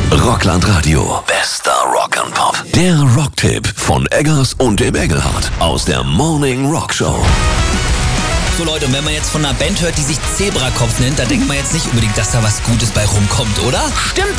Rockland Radio. Bester Rock'n'Pop. Der Rocktipp von Eggers und dem Engelhardt aus der Morning Rock Show. So Leute, und wenn man jetzt von einer Band hört, die sich Zebrakopf nennt, da denkt man jetzt nicht unbedingt, dass da was Gutes bei rumkommt, oder? Stimmt